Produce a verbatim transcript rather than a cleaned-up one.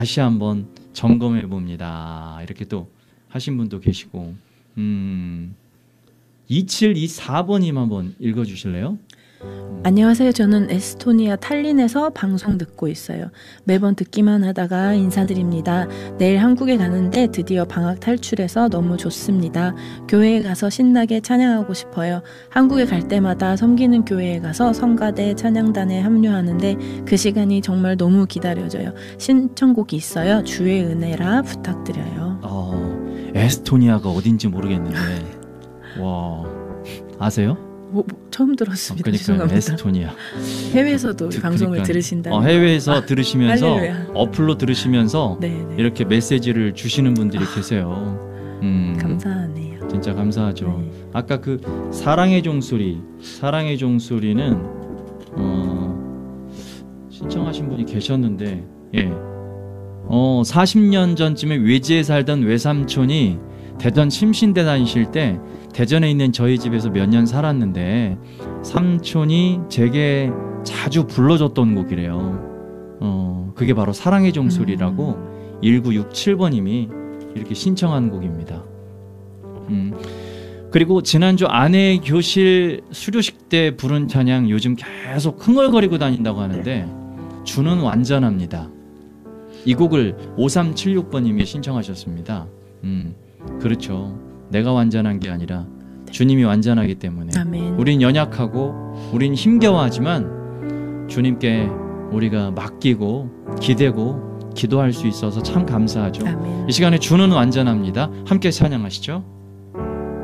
다시 한번 점검해 봅니다. 이렇게 또 하신 분도 계시고, 음, 이칠이사 번님 한번 읽어주실래요? 안녕하세요. 저는 에스토니아 탈린에서 방송 듣고 있어요. 매번 듣기만 하다가 인사드립니다. 내일 한국에 가는데 드디어 방학 탈출해서 너무 좋습니다. 교회에 가서 신나게 찬양하고 싶어요. 한국에 갈 때마다 섬기는 교회에 가서 성가대 찬양단에 합류하는데 그 시간이 정말 너무 기다려져요. 신청곡이 있어요. 주의 은혜라 부탁드려요. 어, 에스토니아가 어딘지 모르겠는데, 와, 아세요? 뭐, 뭐, 처음 들었습니다. 그러니까 죄송합니다. 에스토니아. 해외에서도 그, 방송을 그러니까, 들으신다는. 어, 해외에서 들으시면서 할렐루야. 어플로 들으시면서 네네. 이렇게 메시지를 주시는 분들이 아, 계세요. 음, 감사하네요. 진짜 감사하죠. 네. 아까 그 사랑의 종소리, 사랑의 종소리는 어, 신청하신 분이 계셨는데, 예, 어, 사십 년 전쯤에 외지에 살던 외삼촌이 대전 침신대 다니실 때 대전에 있는 저희 집에서 몇 년 살았는데 삼촌이 제게 자주 불러줬던 곡이래요. 어, 그게 바로 사랑의 종소리라고 음. 일구육칠 번님이 이렇게 신청한 곡입니다. 음, 그리고 지난주 아내의 교실 수료식 때 부른 찬양 요즘 계속 흥얼거리고 다닌다고 하는데 주는 완전합니다. 이 곡을 오삼칠육 번님이 신청하셨습니다. 음, 그렇죠. 내가 완전한 게 아니라 주님이 완전하기 때문에 아멘. 우린 연약하고 우린 힘겨워하지만 주님께 우리가 맡기고 기대고 기도할 수 있어서 참 감사하죠. 아멘. 이 시간에 주는 완전합니다. 함께 찬양하시죠.